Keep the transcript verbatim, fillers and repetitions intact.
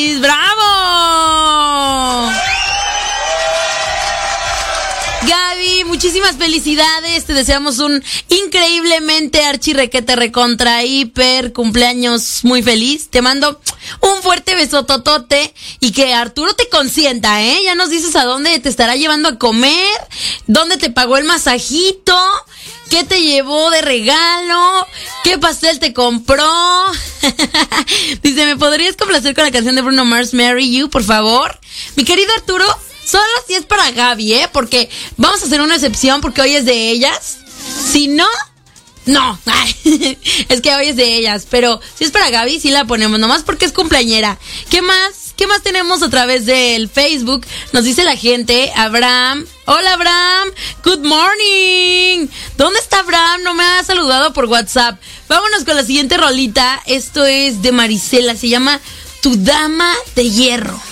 ¡Bravo! Gaby, muchísimas felicidades. Te deseamos un increíblemente archirrequete recontra hiper cumpleaños muy feliz. Te mando un fuerte besototote y que Arturo te consienta, ¿eh? Ya nos dices a dónde te estará llevando a comer, dónde te pagó el masajito, qué te llevó de regalo, qué pastel te compró. Dice, ¿me podrías complacer con la canción de Bruno Mars, Marry You, por favor? Mi querido Arturo, solo si es para Gaby, ¿eh? Porque vamos a hacer una excepción porque hoy es de ellas. Si no, no. Es que hoy es de ellas. Pero si es para Gaby, sí la ponemos. Nomás porque es cumpleañera. ¿Qué más? ¿Qué más tenemos a través del Facebook? Nos dice la gente. Abraham. Hola, Abraham. Good morning. ¿Dónde está Abraham? No me ha saludado por WhatsApp. Vámonos con la siguiente rolita. Esto es de Marisela. Se llama Tu Dama de Hierro.